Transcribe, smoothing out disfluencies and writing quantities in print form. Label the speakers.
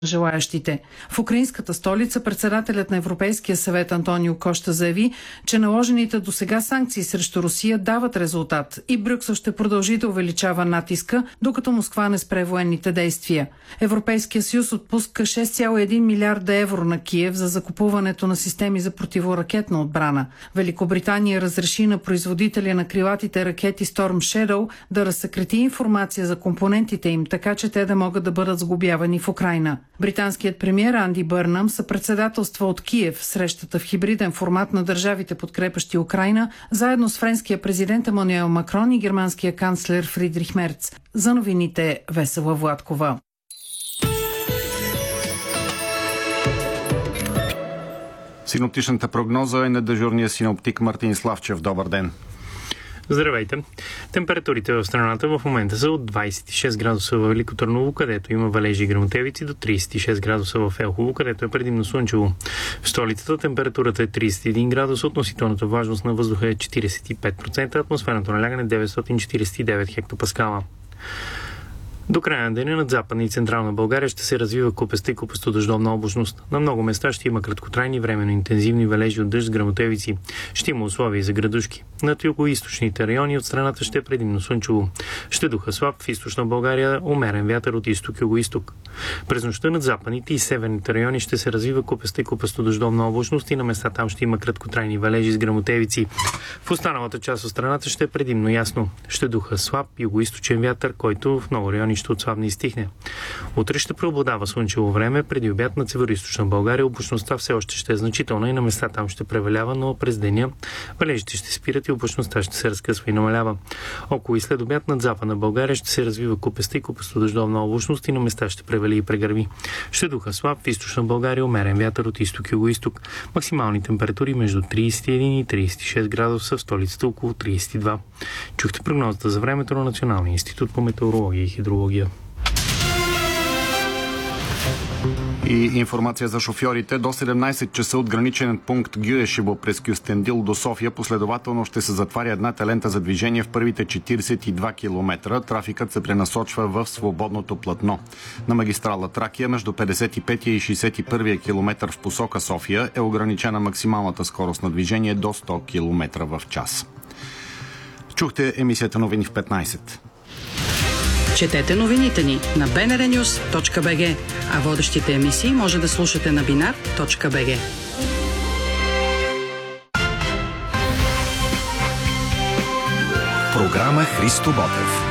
Speaker 1: желаящите. В украинската столица председателят на Европейския съвет Антонио Кошта заяви, че наложените досега санкции срещу Русия дават резултат и Брюксел ще продължи да увеличава натиска, докато Москва не спре военните действия. Европейския съюз отпуска 6,1 милиарда евро на Киев за закупуването на системи за противоракетна отбрана. Великобритания разреши на производителя на крилатите ракети Storm Shadow да разсекрети информация за компонентите им, така че те да могат да бъдат сглобявани в Украйна. Британският премиер Анди Бърнам съпредседателства от Киев срещата в хибриден формат на държавите, подкрепящи Украйна, заедно с френския президент Емануел Макрон и германския канцлер Фридрих Мерц. За новините Весела Владкова.
Speaker 2: Синоптичната прогноза е на дежурния синоптик Мартин Славчев. Добър ден!
Speaker 3: Здравейте! Температурите в страната в момента са от 26 градуса в Велико Търново, където има валежи и гръмотевици, до 36 градуса в Елхово, където е предимно слънчево. В столицата температурата е 31 градуса, относителната влажност на въздуха е 45%, атмосферното налягане 949 хектопаскала. До края на деня над Западна и Централна България ще се развива купеста и купесто-дъждовна облачност. На много места ще има краткотрайни временно интензивни валежи от дъжд с гръмотевици. Ще има условия за градушки. Над югоизточните райони от страната ще е предимно слънчево. Ще духа слаб в източна България, умерен вятър от изток-югоизток. През нощта над западните и северните райони ще се развива купеста и купесто-дъждовна облачност и на места там ще има краткотрайни валежи с гръмотевици. В останалата част от страната ще е предимно ясно. Ще духа слаб югоизточен вятър, който в много райони ще отслабне и стихне. Утре ще преобладава слънчево време, преди обяд на североизточна България облачността все още ще е значителна и на места там ще превалява, но през деня валежите ще спират и облачността ще се разкъсва и намалява. Около и след обяд над Западна България ще се развива купеста и купесто-дъждовна облачност и на места ще превали и прегърми. Ще духа слаб в източна България, умерен вятър от изток-югоизток. Максимални температури между 31 и 36 градуса, в столицата около 32. Чухте прогнозата за времето на Националния институт по метеорология и хидрология.
Speaker 2: И информация за шофьорите. До 17 часа от граничен пункт Гюешево през Кюстендил до София последователно ще се затваря едната лента за движение в първите 42 км. Трафикът се пренасочва в свободното платно. На магистрала Тракия между 55 и 61 км в посока София е ограничена максималната скорост на движение до 100 км в час. Чухте емисията новини в 15.
Speaker 1: Четете новините ни на bnrnews.bg, а водещите емисии може да слушате на binar.bg.
Speaker 4: Програма Христо Ботев.